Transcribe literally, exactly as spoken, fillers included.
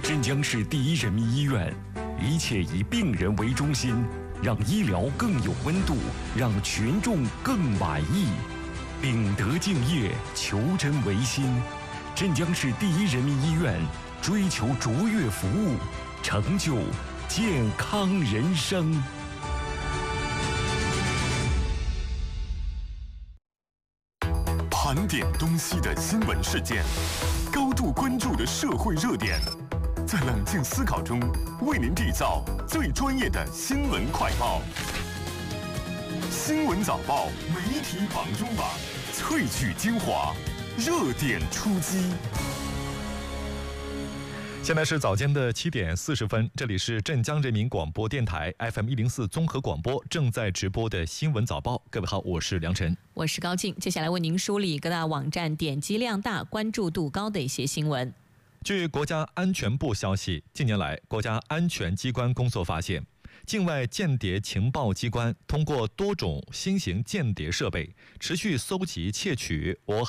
镇江市第一人民医院，一切以病人为中心，让医疗更有温度，让群众更满意。秉德敬业，求真为心。镇江市第一人民医院追求卓越服务，成就健康人生。 盘点东西的新闻事件，高度关注的社会热点，在冷静思考中为您缔造最专业的新闻快报。新闻早报媒体榜中榜，萃取精华，热点出击。 现在是早间的七点四十分，这里是镇江人民广播电台 F M 一零四综合广播正在直播的新闻早报。各位好，我是梁晨， 我是高静。接下来为您梳理各大网站点击量大、关注度高的一些新闻。 据国家安全部消息，近年来国家安全机关工作发现，境外间谍情报机关通过多种新型间谍设备，持续搜集窃取我